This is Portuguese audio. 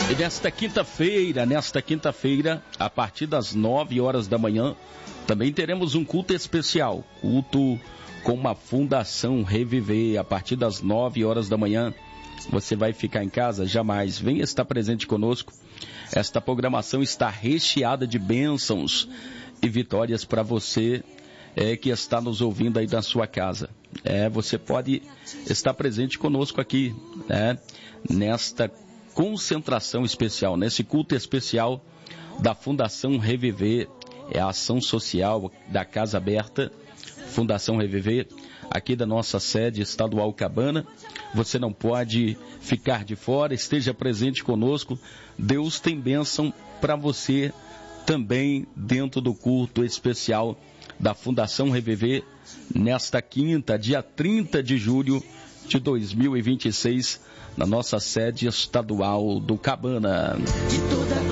E nesta quinta-feira, a partir das 9 horas da manhã, também teremos um culto especial, culto com uma Fundação Reviver, a partir das 9 horas da manhã. Você vai ficar em casa? Jamais. Venha estar presente conosco. Esta programação está recheada de bênçãos e vitórias para você que está nos ouvindo aí da sua casa. Você pode estar presente conosco aqui, nesta concentração especial, nesse culto especial da Fundação Reviver. É a ação social da Casa Aberta, Fundação Reviver, aqui da nossa sede estadual Cabana. Você não pode ficar de fora, esteja presente conosco. Deus tem bênção para você também dentro do culto especial da Fundação Reviver, nesta quinta, dia 30 de julho de 2026, na nossa sede estadual do Cabana.